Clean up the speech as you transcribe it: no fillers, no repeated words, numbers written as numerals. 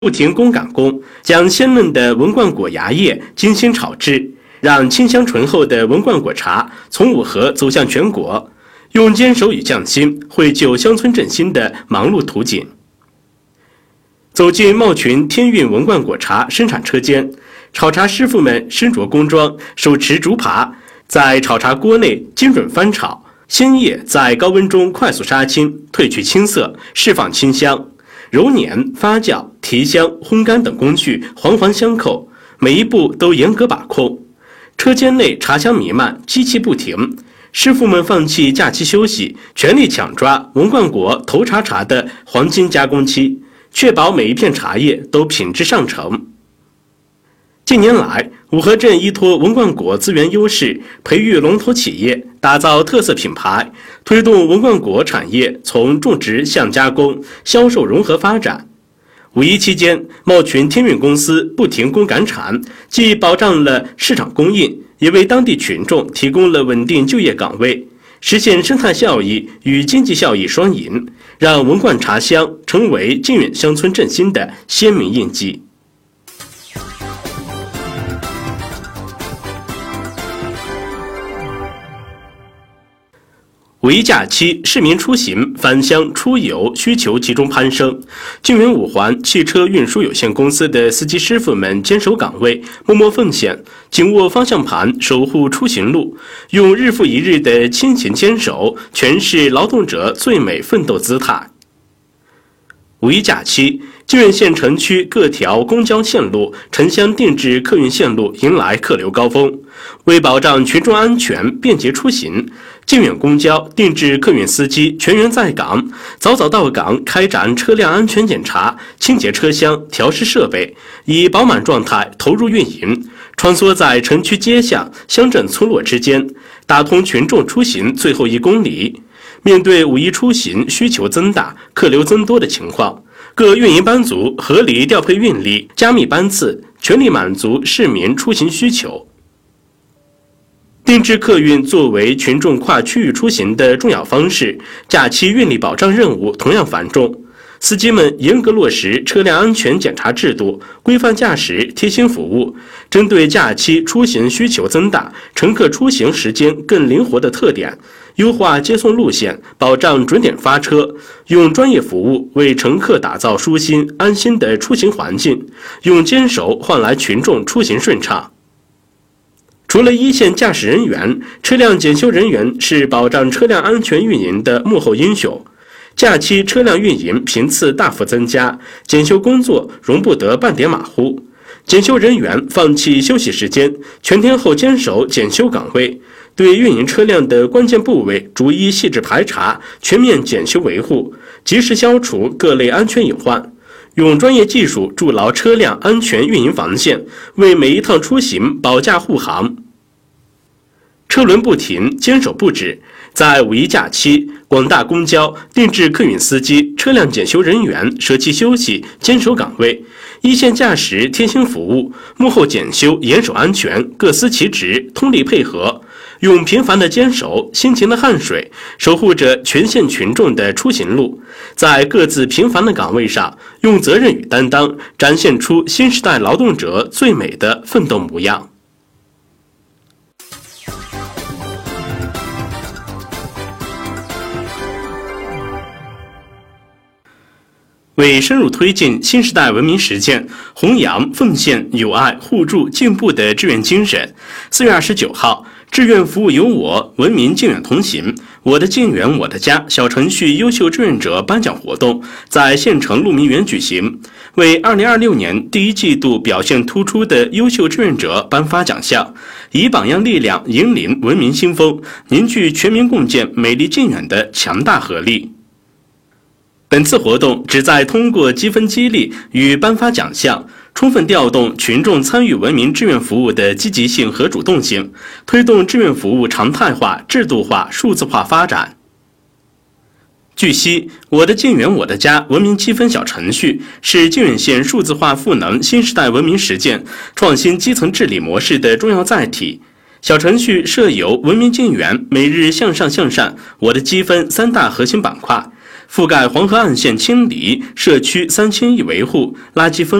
不停工赶工，将鲜嫩的文冠果芽叶精心炒制，让清香醇厚的文冠果茶从五河走向全国，用坚守与匠心绘就乡村振兴的忙碌图景。走进茂群天韵文冠果茶生产车间，炒茶师傅们身着工装，手持竹耙，在炒茶锅内精准翻炒，鲜叶在高温中快速杀青，褪去青色，释放清香。揉捻、发酵、提香、烘干等工序环环相扣，每一步都严格把控。车间内茶香弥漫，机器不停，师傅们放弃假期休息，全力抢抓文冠果头茶的黄金加工期，确保每一片茶叶都品质上乘。近年来，五河镇依托文冠果资源优势，培育龙头企业，打造特色品牌，推动文冠果产业从种植向加工、销售融合发展。五一期间，茂群天韵公司不停工赶产，既保障了市场供应，也为当地群众提供了稳定就业岗位，实现生态效益与经济效益双赢，让文冠茶香成为靖远乡村振兴的鲜明印记。五一假期，市民出行、返乡、出游需求集中攀升。靖远五环汽车运输有限公司的司机师傅们坚守岗位，默默奉献，紧握方向盘，守护出行路，用日复一日的亲情坚守，诠释劳动者最美奋斗姿态。五一假期，靖远县城区各条公交线路、城乡定制客运线路迎来客流高峰。为保障群众安全、便捷出行，靖远公交定制客运司机全员在岗，早早到岗开展车辆安全检查、清洁车厢、调试设备，以饱满状态投入运营，穿梭在城区街巷、乡镇村落之间，打通群众出行最后1公里。面对五一出行需求增大、客流增多的情况，各运营班组合理调配运力，加密班次，全力满足市民出行需求。定制客运作为群众跨区域出行的重要方式，假期运力保障任务同样繁重。司机们严格落实车辆安全检查制度，规范驾驶，贴心服务。针对假期出行需求增大、乘客出行时间更灵活的特点，优化接送路线，保障准点发车，用专业服务为乘客打造舒心安心的出行环境，用坚守换来群众出行顺畅。除了一线驾驶人员，车辆检修人员是保障车辆安全运营的幕后英雄。假期车辆运营频次大幅增加，检修工作容不得半点马虎。检修人员放弃休息时间，全天候坚守检修岗位，对运营车辆的关键部位逐一细致排查，全面检修维护，及时消除各类安全隐患，用专业技术筑牢车辆安全运营防线，为每一趟出行保驾护航。车轮不停，坚守不止。在五一假期，广大公交、定制客运司机、车辆检修人员舍弃休息，坚守岗位；一线驾驶贴心服务，幕后检修严守安全，各司其职，通力配合，用平凡的坚守、辛勤的汗水，守护着全县群众的出行路。在各自平凡的岗位上，用责任与担当，展现出新时代劳动者最美的奋斗模样。为深入推进新时代文明实践，弘扬奉献、友爱、互助、进步的志愿精神，4月29号，志愿服务有我，文明靖远同行，我的靖远我的家小程序优秀志愿者颁奖活动在县城鹿鸣园举行，为2026年第一季度表现突出的优秀志愿者颁发奖项，以榜样力量引领文明新风，凝聚全民共建美丽靖远的强大合力。本次活动旨在通过积分激励与颁发奖项，充分调动群众参与文明志愿服务的积极性和主动性，推动志愿服务常态化、制度化、数字化发展。据悉，我的靖远我的家文明积分小程序是靖远县数字化赋能新时代文明实践、创新基层治理模式的重要载体。小程序设有文明靖远、每日向上向善、我的积分3大核心板块， 覆盖黄河岸线清理，社区3000亿维护，垃圾分